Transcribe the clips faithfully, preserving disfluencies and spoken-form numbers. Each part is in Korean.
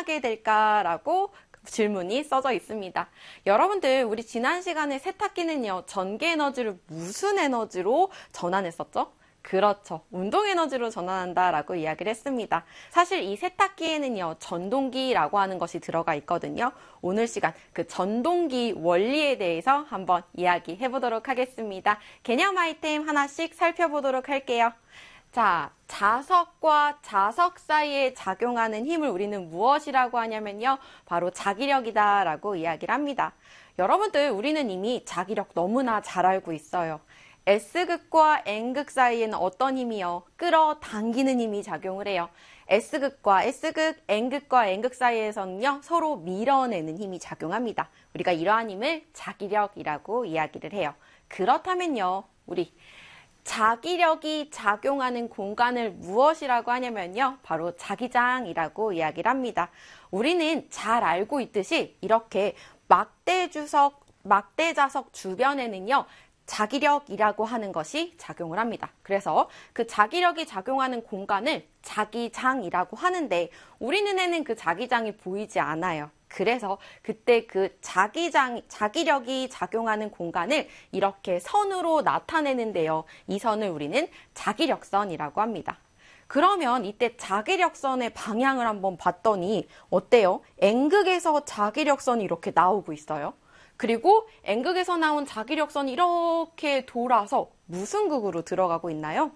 전환하게 될까라고 질문이 써져 있습니다. 여러분들 우리 지난 시간에 세탁기는요 전기 에너지를 무슨 에너지로 전환했었죠? 그렇죠. 운동 에너지로 전환한다라고 이야기를 했습니다. 사실 이 세탁기에는요 전동기라고 하는 것이 들어가 있거든요. 오늘 시간 그 전동기 원리에 대해서 한번 이야기해 보도록 하겠습니다. 개념 아이템 하나씩 살펴보도록 할게요. 자, 자석과 자석 사이에 작용하는 힘을 우리는 무엇이라고 하냐면요. 바로 자기력이다라고 이야기를 합니다. 여러분들 우리는 이미 자기력 너무나 잘 알고 있어요. S극과 N극 사이에는 어떤 힘이요? 끌어당기는 힘이 작용을 해요. S극과 S극, N극과 N극 사이에서는요. 서로 밀어내는 힘이 작용합니다. 우리가 이러한 힘을 자기력이라고 이야기를 해요. 그렇다면요. 우리 자기력이 작용하는 공간을 무엇이라고 하냐면요. 바로 자기장이라고 이야기를 합니다. 우리는 잘 알고 있듯이 이렇게 막대주석, 막대자석 주변에는요. 자기력이라고 하는 것이 작용을 합니다. 그래서 그 자기력이 작용하는 공간을 자기장이라고 하는데 우리 눈에는 그 자기장이 보이지 않아요. 그래서 그때 그 자기장, 자기력이 작용하는 공간을 이렇게 선으로 나타내는데요. 이 선을 우리는 자기력선이라고 합니다. 그러면 이때 자기력선의 방향을 한번 봤더니 어때요? N극에서 자기력선이 이렇게 나오고 있어요. 그리고 N극에서 나온 자기력선이 이렇게 돌아서 무슨 극으로 들어가고 있나요?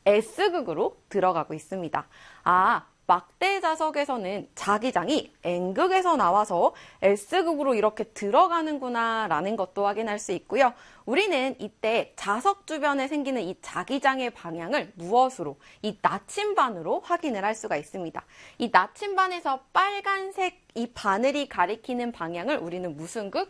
S극으로 들어가고 있습니다. 아, 막대자석에서는 자기장이 N극에서 나와서 S극으로 이렇게 들어가는구나 라는 것도 확인할 수 있고요. 우리는 이때 자석 주변에 생기는 이 자기장의 방향을 무엇으로? 이 나침반으로 확인을 할 수가 있습니다. 이 나침반에서 빨간색 이 바늘이 가리키는 방향을 우리는 무슨 극?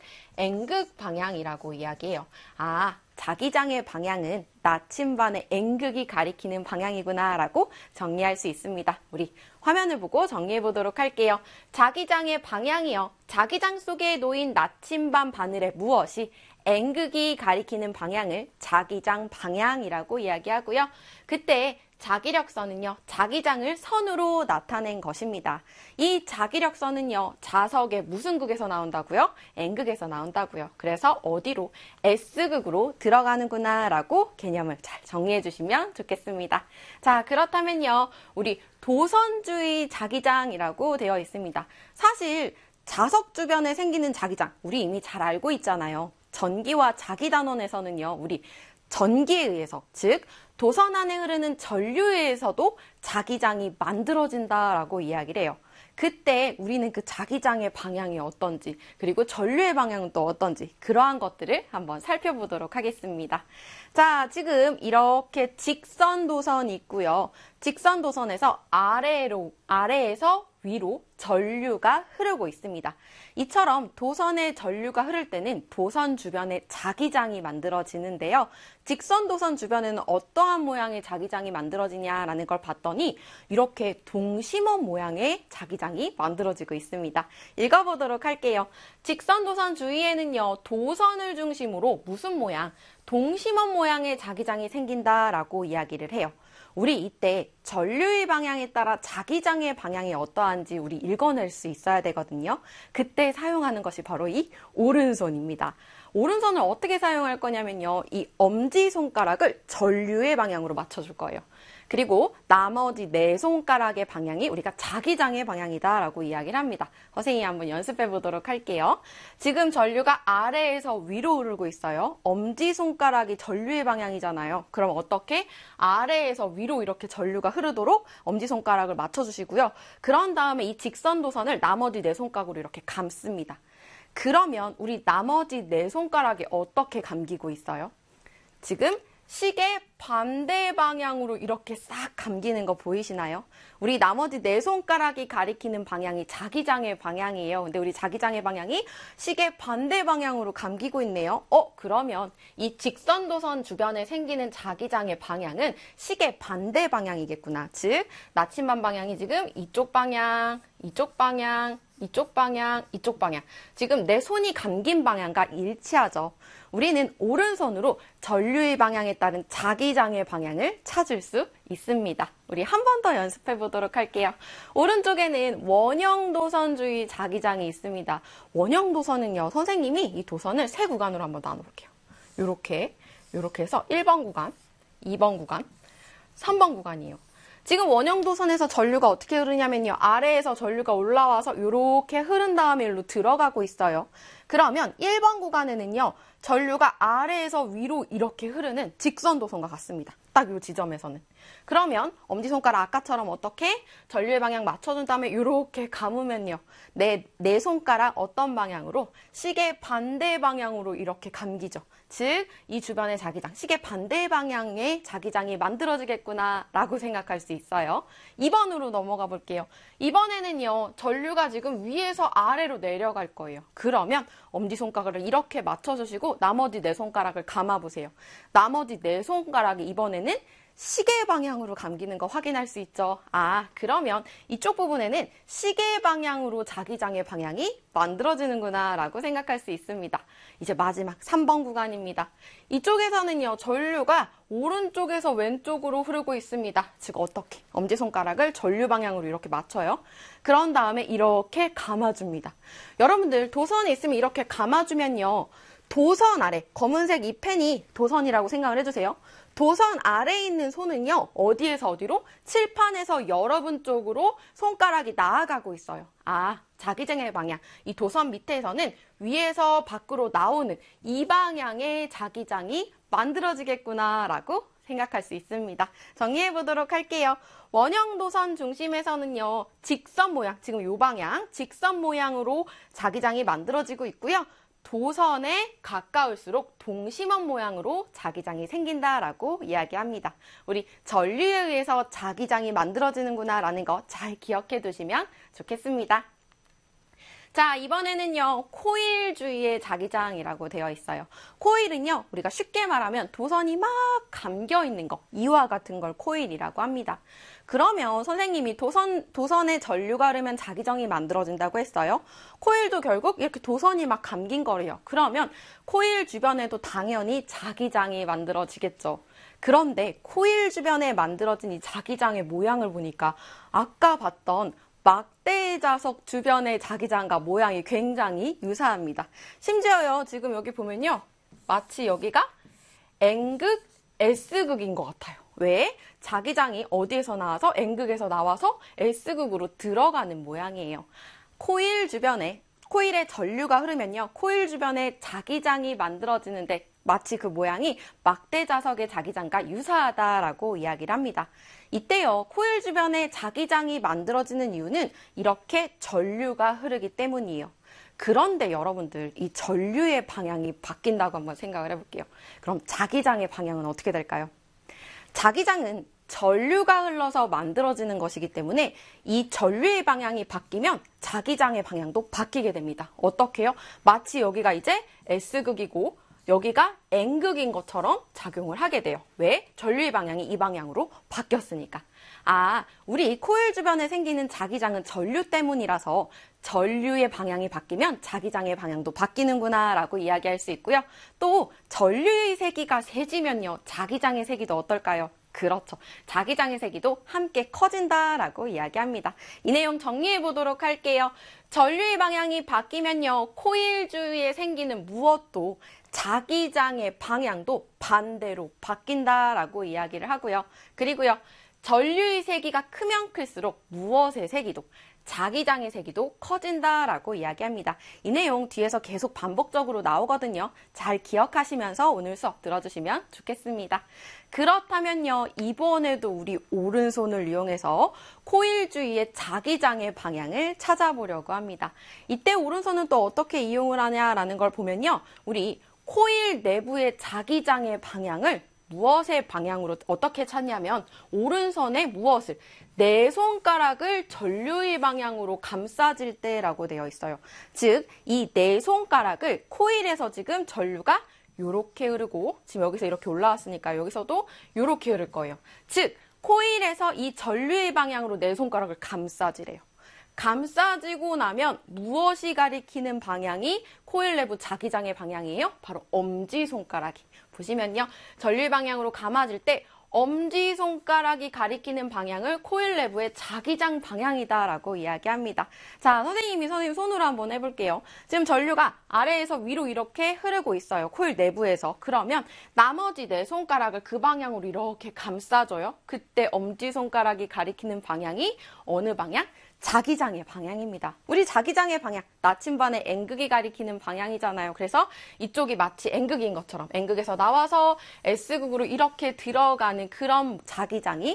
N극 방향이라고 이야기해요. 아, 자기장의 방향은 나침반의 N극이 가리키는 방향이구나 라고 정리할 수 있습니다. 우리 화면을 보고 정리해 보도록 할게요. 자기장의 방향이요. 자기장 속에 놓인 나침반 바늘의 무엇이 N극이 가리키는 방향을 자기장 방향이라고 이야기하고요. 그때 자기력선은요. 자기장을 선으로 나타낸 것입니다. 이 자기력선은요. 자석의 무슨 극에서 나온다고요? N극에서 나온다고요. 그래서 어디로? S극으로 들어가는구나 라고 개념을 잘 정리해 주시면 좋겠습니다. 자, 그렇다면요. 우리 도선주의 자기장이라고 되어 있습니다. 사실 자석 주변에 생기는 자기장 우리 이미 잘 알고 있잖아요. 전기와 자기단원에서는요. 우리 전기에 의해서, 즉 도선 안에 흐르는 전류에 의해서도 자기장이 만들어진다라고 이야기를 해요. 그때 우리는 그 자기장의 방향이 어떤지 그리고 전류의 방향은 또 어떤지 그러한 것들을 한번 살펴보도록 하겠습니다. 자, 지금 이렇게 직선 도선이 있고요. 직선 도선에서 아래로, 아래에서 위로 전류가 흐르고 있습니다. 이처럼 도선의 전류가 흐를 때는 도선 주변에 자기장이 만들어지는데요. 직선 도선 주변에는 어떠한 모양의 자기장이 만들어지냐라는 걸 봤더니 이렇게 동심원 모양의 자기장이 만들어지고 있습니다. 읽어보도록 할게요. 직선 도선 주위에는요. 도선을 중심으로 무슨 모양? 동심원 모양의 자기장이 생긴다라고 이야기를 해요. 우리 이때 전류의 방향에 따라 자기장의 방향이 어떠한지 우리 읽어낼 수 있어야 되거든요. 그때 사용하는 것이 바로 이 오른손입니다. 오른손을 어떻게 사용할 거냐면요. 이 엄지손가락을 전류의 방향으로 맞춰줄 거예요. 그리고 나머지 네 손가락의 방향이 우리가 자기장의 방향이다라고 이야기를 합니다. 선생님이 한번 연습해 보도록 할게요. 지금 전류가 아래에서 위로 흐르고 있어요. 엄지손가락이 전류의 방향이잖아요. 그럼 어떻게? 아래에서 위로 이렇게 전류가 흐르도록 엄지손가락을 맞춰주시고요. 그런 다음에 이 직선 도선을 나머지 네 손가락으로 이렇게 감습니다. 그러면 우리 나머지 네 손가락이 어떻게 감기고 있어요? 지금 시계 반대 방향으로 이렇게 싹 감기는 거 보이시나요? 우리 나머지 네 손가락이 가리키는 방향이 자기장의 방향이에요. 근데 우리 자기장의 방향이 시계 반대 방향으로 감기고 있네요. 어, 그러면 이 직선 도선 주변에 생기는 자기장의 방향은 시계 반대 방향이겠구나. 즉, 나침반 방향이 지금 이쪽 방향, 이쪽 방향, 이쪽 방향, 이쪽 방향. 지금 내 손이 감긴 방향과 일치하죠. 우리는 오른손으로 전류의 방향에 따른 자기장의 방향을 찾을 수 있습니다. 우리 한 번 더 연습해 보도록 할게요. 오른쪽에는 원형 도선주의 자기장이 있습니다. 원형 도선은요, 선생님이 이 도선을 세 구간으로 한번 나눠볼게요. 요렇게, 요렇게 해서 일 번 구간, 이 번 구간, 삼 번 구간이에요. 지금 원형 도선에서 전류가 어떻게 흐르냐면요. 아래에서 전류가 올라와서 이렇게 흐른 다음에 일로 들어가고 있어요. 그러면 일 번 구간에는요. 전류가 아래에서 위로 이렇게 흐르는 직선 도선과 같습니다. 딱 이 지점에서는. 그러면 엄지손가락 아까처럼 어떻게 전류의 방향 맞춰준 다음에 이렇게 감으면요. 내, 내 손가락 어떤 방향으로? 시계 반대 방향으로 이렇게 감기죠. 즉, 이 주변의 자기장, 시계 반대 방향의 자기장이 만들어지겠구나 라고 생각할 수 있어요. 이 번으로 넘어가 볼게요. 이번에는요. 전류가 지금 위에서 아래로 내려갈 거예요. 그러면 엄지손가락을 이렇게 맞춰주시고 나머지 네 손가락을 감아보세요. 나머지 네 손가락이 이번에는 시계 방향으로 감기는 거 확인할 수 있죠. 아, 그러면 이쪽 부분에는 시계 방향으로 자기장의 방향이 만들어지는구나 라고 생각할 수 있습니다. 이제 마지막 삼 번 구간입니다. 이쪽에서는요, 전류가 오른쪽에서 왼쪽으로 흐르고 있습니다. 즉 어떻게? 엄지손가락을 전류 방향으로 이렇게 맞춰요. 그런 다음에 이렇게 감아줍니다. 여러분들 도선이 있으면 이렇게 감아주면요. 도선 아래, 검은색 이 펜이 도선이라고 생각을 해주세요. 도선 아래에 있는 손은요. 어디에서 어디로? 칠판에서 여러분 쪽으로 손가락이 나아가고 있어요. 아, 자기장의 방향. 이 도선 밑에서는 위에서 밖으로 나오는 이 방향의 자기장이 만들어지겠구나 라고 생각할 수 있습니다. 정리해 보도록 할게요. 원형 도선 중심에서는요. 직선 모양, 지금 이 방향, 직선 모양으로 자기장이 만들어지고 있고요. 도선에 가까울수록 동심원 모양으로 자기장이 생긴다라고 이야기합니다. 우리 전류에 의해서 자기장이 만들어지는구나 라는 거 잘 기억해 두시면 좋겠습니다. 자, 이번에는요. 코일 주위의 자기장이라고 되어 있어요. 코일은요. 우리가 쉽게 말하면 도선이 막 감겨 있는 거, 이와 같은 걸 코일이라고 합니다. 그러면 선생님이 도선, 도선에 전류가 흐르면 자기장이 만들어진다고 했어요. 코일도 결국 이렇게 도선이 막 감긴 거래요. 그러면 코일 주변에도 당연히 자기장이 만들어지겠죠. 그런데 코일 주변에 만들어진 이 자기장의 모양을 보니까 아까 봤던 막대 자석 주변의 자기장과 모양이 굉장히 유사합니다. 심지어요, 지금 여기 보면요. 마치 여기가 N극, S극인 것 같아요. 왜? 자기장이 어디에서 나와서 N극에서 나와서 S극으로 들어가는 모양이에요. 코일 주변에, 코일에 전류가 흐르면요. 코일 주변에 자기장이 만들어지는데 마치 그 모양이 막대 자석의 자기장과 유사하다라고 이야기를 합니다. 이때요, 코일 주변에 자기장이 만들어지는 이유는 이렇게 전류가 흐르기 때문이에요. 그런데 여러분들, 이 전류의 방향이 바뀐다고 한번 생각을 해볼게요. 그럼 자기장의 방향은 어떻게 될까요? 자기장은 전류가 흘러서 만들어지는 것이기 때문에 이 전류의 방향이 바뀌면 자기장의 방향도 바뀌게 됩니다. 어떻게요? 마치 여기가 이제 S극이고 여기가 N극인 것처럼 작용을 하게 돼요. 왜? 전류의 방향이 이 방향으로 바뀌었으니까. 아, 우리 코일 주변에 생기는 자기장은 전류 때문이라서 전류의 방향이 바뀌면 자기장의 방향도 바뀌는구나 라고 이야기할 수 있고요. 또 전류의 세기가 세지면요. 자기장의 세기도 어떨까요? 그렇죠. 자기장의 세기도 함께 커진다라고 이야기합니다. 이 내용 정리해 보도록 할게요. 전류의 방향이 바뀌면요. 코일 주위에 생기는 무엇도 자기장의 방향도 반대로 바뀐다라고 이야기를 하고요. 그리고요. 전류의 세기가 크면 클수록 무엇의 세기도, 자기장의 세기도 커진다라고 이야기합니다. 이 내용 뒤에서 계속 반복적으로 나오거든요. 잘 기억하시면서 오늘 수업 들어주시면 좋겠습니다. 그렇다면요. 이번에도 우리 오른손을 이용해서 코일 주위의 자기장의 방향을 찾아보려고 합니다. 이때 오른손은 또 어떻게 이용을 하냐라는 걸 보면요. 우리 코일 내부의 자기장의 방향을 무엇의 방향으로 어떻게 찾냐면 오른손에 무엇을 네 손가락을 전류의 방향으로 감싸질 때라고 되어 있어요. 즉, 이 네 손가락을 코일에서 지금 전류가 이렇게 흐르고 지금 여기서 이렇게 올라왔으니까 여기서도 이렇게 흐를 거예요. 즉, 코일에서 이 전류의 방향으로 네 손가락을 감싸지래요. 감싸지고 나면 무엇이 가리키는 방향이 코일 내부 자기장의 방향이에요? 바로 엄지손가락이. 보시면요. 전류 방향으로 감아질 때 엄지손가락이 가리키는 방향을 코일 내부의 자기장 방향이다라고 이야기합니다. 자, 선생님이 선생님 손으로 한번 해볼게요. 지금 전류가 아래에서 위로 이렇게 흐르고 있어요. 코일 내부에서. 그러면 나머지 네 손가락을 그 방향으로 이렇게 감싸줘요. 그때 엄지손가락이 가리키는 방향이 어느 방향? 자기장의 방향입니다. 우리 자기장의 방향, 나침반의 N극이 가리키는 방향이잖아요. 그래서 이쪽이 마치 N극인 것처럼 N극에서 나와서 S극으로 이렇게 들어가는 그런 자기장이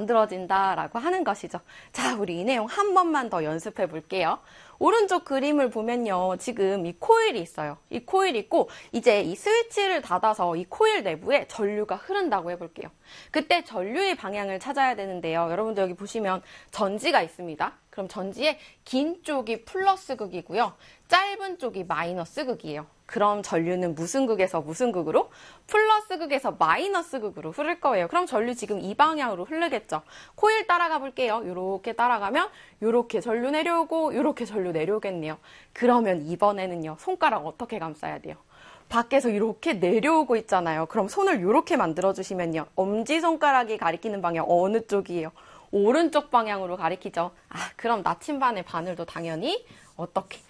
만들어진다라고 하는 것이죠. 자, 우리 이 내용 한 번만 더 연습해 볼게요. 오른쪽 그림을 보면요. 지금 이 코일이 있어요. 이 코일이 있고 이제 이 스위치를 닫아서 이 코일 내부에 전류가 흐른다고 해볼게요. 그때 전류의 방향을 찾아야 되는데요. 여러분들 여기 보시면 전지가 있습니다. 그럼 전지의 긴 쪽이 플러스 극이고요. 짧은 쪽이 마이너스 극이에요. 그럼 전류는 무슨 극에서 무슨 극으로? 플러스 극에서 마이너스 극으로 흐를 거예요. 그럼 전류 지금 이 방향으로 흐르겠죠. 코일 따라가 볼게요. 이렇게 따라가면 이렇게 전류 내려오고 이렇게 전류 내려오겠네요. 그러면 이번에는요. 손가락 어떻게 감싸야 돼요? 밖에서 이렇게 내려오고 있잖아요. 그럼 손을 이렇게 만들어주시면요. 엄지손가락이 가리키는 방향 어느 쪽이에요? 오른쪽 방향으로 가리키죠. 아, 그럼 나침반의 바늘도 당연히 어떻게?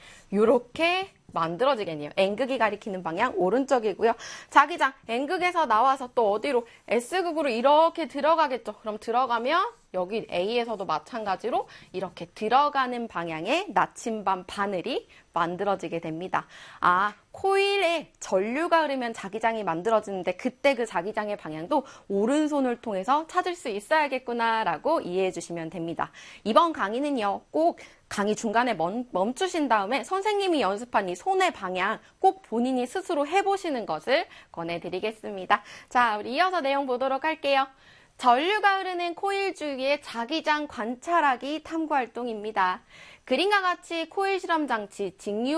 이렇게 만들어지겠네요. N극이 가리키는 방향 오른쪽이고요. 자기장 N극에서 나와서 또 어디로? S극으로 이렇게 들어가겠죠. 그럼 들어가면 여기 A에서도 마찬가지로 이렇게 들어가는 방향의 나침반 바늘이 만들어지게 됩니다. 아, 코일에 전류가 흐르면 자기장이 만들어지는데 그때 그 자기장의 방향도 오른손을 통해서 찾을 수 있어야겠구나라고 이해해 주시면 됩니다. 이번 강의는요. 꼭 강의 중간에 멈, 멈추신 다음에 선생님이 연습한 이 손의 방향 꼭 본인이 스스로 해보시는 것을 권해드리겠습니다. 자, 우리 이어서 내용 보도록 할게요. 전류가 흐르는 코일 주위의 자기장 관찰하기 탐구활동입니다. 그림과 같이 코일 실험장치,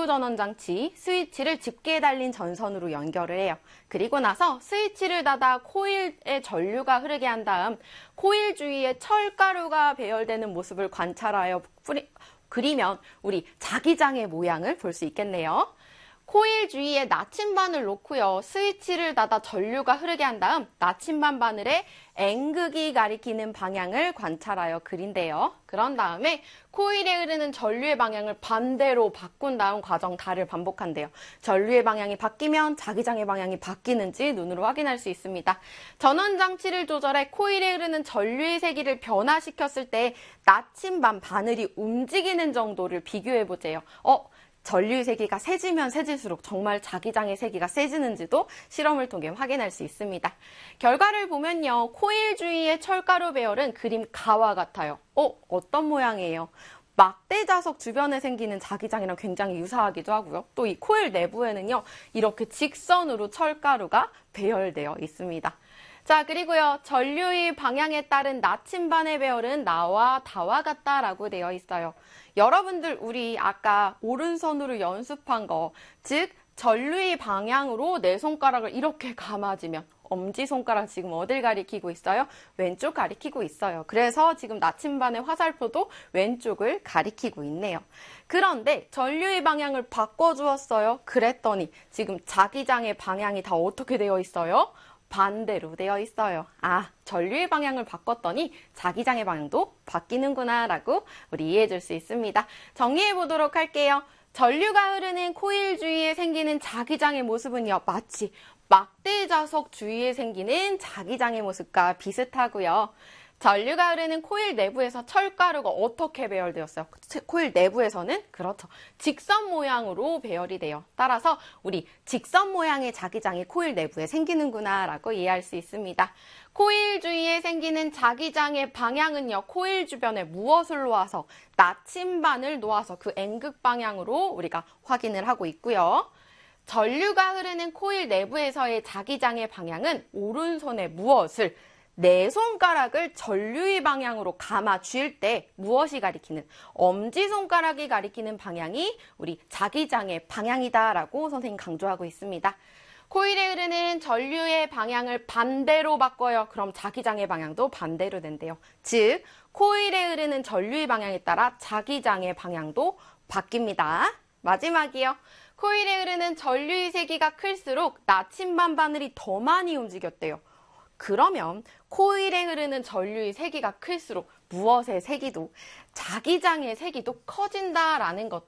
직류전원장치, 스위치를 집게에 달린 전선으로 연결을 해요. 그리고 나서 스위치를 닫아 코일에 전류가 흐르게 한 다음 코일 주위에 철가루가 배열되는 모습을 관찰하여 뿌리, 그리면 우리 자기장의 모양을 볼 수 있겠네요. 코일 주위에 나침반을 놓고요. 스위치를 닫아 전류가 흐르게 한 다음 나침반 바늘에 N극이 가리키는 방향을 관찰하여 그린대요. 그런 다음에 코일에 흐르는 전류의 방향을 반대로 바꾼 다음 과정 다를 반복한대요. 전류의 방향이 바뀌면 자기장의 방향이 바뀌는지 눈으로 확인할 수 있습니다. 전원장치를 조절해 코일에 흐르는 전류의 세기를 변화시켰을 때 나침반 바늘이 움직이는 정도를 비교해보세요. 어? 전류의 세기가 세지면 세질수록 정말 자기장의 세기가 세지는지도 실험을 통해 확인할 수 있습니다. 결과를 보면요. 코일 주위의 철가루 배열은 그림 가와 같아요. 어? 어떤 모양이에요? 막대 자석 주변에 생기는 자기장이랑 굉장히 유사하기도 하고요. 또 이 코일 내부에는요. 이렇게 직선으로 철가루가 배열되어 있습니다. 자, 그리고요. 전류의 방향에 따른 나침반의 배열은 나와 다와 같다라고 되어 있어요. 여러분들 우리 아까 오른손으로 연습한 거, 즉 전류의 방향으로 내 손가락을 이렇게 감아주면 엄지손가락 지금 어딜 가리키고 있어요? 왼쪽 가리키고 있어요. 그래서 지금 나침반의 화살표도 왼쪽을 가리키고 있네요. 그런데 전류의 방향을 바꿔주었어요. 그랬더니 지금 자기장의 방향이 다 어떻게 되어 있어요? 반대로 되어 있어요. 아, 전류의 방향을 바꿨더니 자기장의 방향도 바뀌는구나 라고 우리 이해해 줄 수 있습니다. 정리해 보도록 할게요. 전류가 흐르는 코일 주위에 생기는 자기장의 모습은요. 마치 막대 자석 주위에 생기는 자기장의 모습과 비슷하고요. 전류가 흐르는 코일 내부에서 철가루가 어떻게 배열되었어요? 코일 내부에서는 그렇죠. 직선 모양으로 배열이 돼요. 따라서 우리 직선 모양의 자기장이 코일 내부에 생기는구나 라고 이해할 수 있습니다. 코일 주위에 생기는 자기장의 방향은요. 코일 주변에 무엇을 놓아서? 나침반을 놓아서 그 N극 방향으로 우리가 확인을 하고 있고요. 전류가 흐르는 코일 내부에서의 자기장의 방향은 오른손에 무엇을? 내 손가락을 전류의 방향으로 감아 쥘 때 무엇이 가리키는? 엄지손가락이 가리키는 방향이 우리 자기장의 방향이다라고 선생님 강조하고 있습니다. 코일에 흐르는 전류의 방향을 반대로 바꿔요. 그럼 자기장의 방향도 반대로 된대요. 즉, 코일에 흐르는 전류의 방향에 따라 자기장의 방향도 바뀝니다. 마지막이요. 코일에 흐르는 전류의 세기가 클수록 나침반 바늘이 더 많이 움직였대요. 그러면 코일에 흐르는 전류의 세기가 클수록 무엇의 세기도, 자기장의 세기도 커진다라는 것